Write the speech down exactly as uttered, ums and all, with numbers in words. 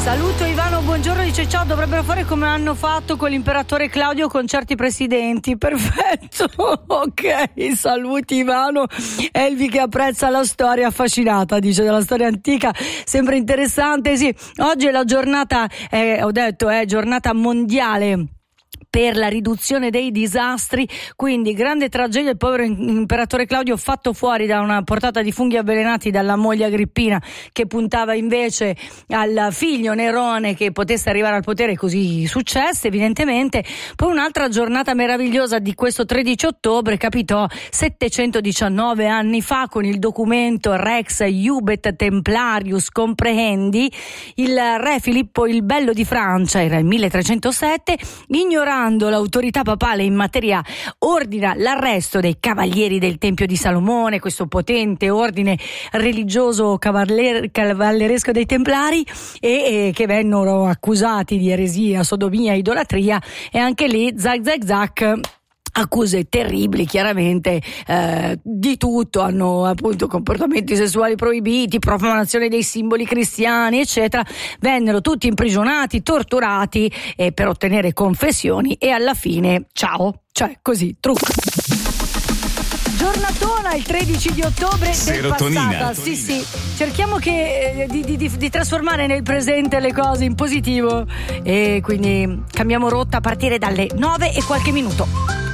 Saluto Ivano, buongiorno, dice ciao, dovrebbero fare come hanno fatto con l'imperatore Claudio con certi presidenti. Perfetto, ok, saluti Ivano. Elvi che apprezza la storia, affascinata, dice, della storia antica, sembra interessante. Sì, oggi è la giornata, eh, ho detto, è giornata mondiale per la riduzione dei disastri, quindi grande tragedia, il povero imperatore Claudio fatto fuori da una portata di funghi avvelenati dalla moglie Agrippina, che puntava invece al figlio Nerone che potesse arrivare al potere, così successe evidentemente. Poi un'altra giornata meravigliosa di questo tredici ottobre capitò settecentodiciannove anni fa con il documento Rex Iubet Templarius Comprehendi. Il re Filippo il Bello di Francia, era il milletrecentosette, ignorando l'autorità papale in materia, ordina l'arresto dei cavalieri del Tempio di Salomone, questo potente ordine religioso cavaller- cavalleresco dei Templari, e, e che vennero accusati di eresia, sodomia, idolatria, e anche lì zac zac zac accuse terribili, chiaramente, eh, di tutto, hanno appunto comportamenti sessuali proibiti, profanazione dei simboli cristiani, eccetera. Vennero tutti imprigionati, torturati, eh, per ottenere confessioni, e alla fine ciao, cioè così, trucco. Giornatona il tredici di ottobre del passata. Sì, sì. Cerchiamo che, eh, di, di, di trasformare nel presente le cose in positivo, e quindi cambiamo rotta a partire dalle nove e qualche minuto.